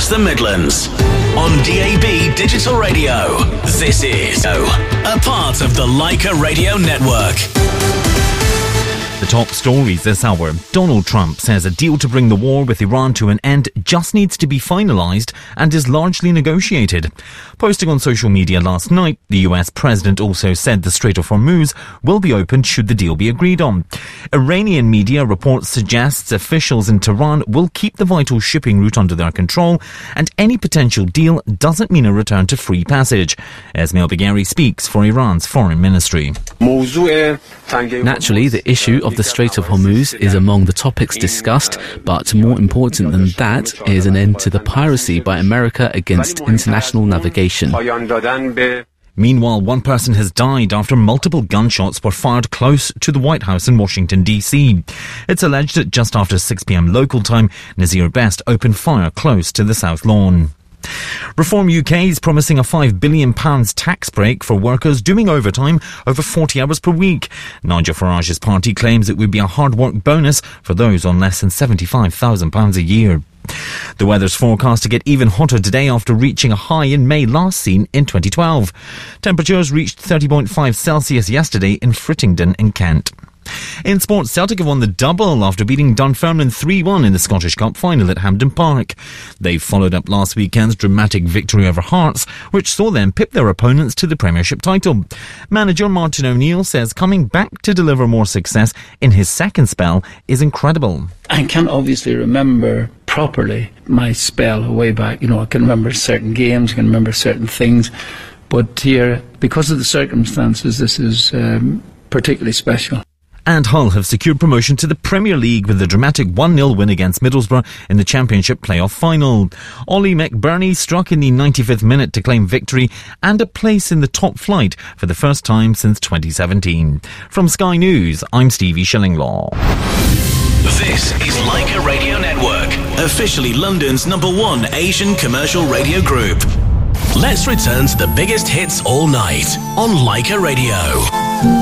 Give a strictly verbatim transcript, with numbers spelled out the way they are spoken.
the Midlands. On D A B Digital Radio, this is a part of the Leica Radio Network. The top stories this hour. Donald Trump says a deal to bring the war with Iran to an end just needs to be finalised and is largely negotiated. Posting on social media last night, the U S president also said the Strait of Hormuz will be opened should the deal be agreed on. Iranian media reports suggests officials in Tehran will keep the vital shipping route under their control, and any potential deal doesn't mean a return to free passage. Esmail Bagheri speaks for Iran's foreign ministry. Naturally, the issue of the Strait of Hormuz is among the topics discussed, but more important than that is an end to the piracy by America against international navigation. Meanwhile, one person has died after multiple gunshots were fired close to the White House in Washington, D C. It's alleged that just after six p.m. local time, Nazir Best opened fire close to the South Lawn. Reform U K is promising a five billion pounds tax break for workers doing overtime over forty hours per week. Nigel Farage's party claims it would be a hard work bonus for those on less than seventy-five thousand pounds a year. The weather's forecast to get even hotter today after reaching a high in May last seen in twenty twelve. Temperatures reached thirty point five Celsius yesterday in Frittington in Kent. In sports, Celtic have won the double after beating Dunfermline three one in the Scottish Cup final at Hampden Park. They followed up last weekend's dramatic victory over Hearts, which saw them pip their opponents to the Premiership title. Manager Martin O'Neill says coming back to deliver more success in his second spell is incredible. I can't obviously remember properly my spell way back. You know, I can remember certain games, I can remember certain things, but here, because of the circumstances, this is um, particularly special. And Hull have secured promotion to the Premier League with a dramatic one nil win against Middlesbrough in the Championship playoff final. Ollie McBurney struck in the ninety-fifth minute to claim victory and a place in the top flight for the first time since twenty seventeen. From Sky News, I'm Stevie Shillinglaw. This is Leica Radio Network, officially London's number one Asian commercial radio group. Let's return to the biggest hits all night on Leica Radio.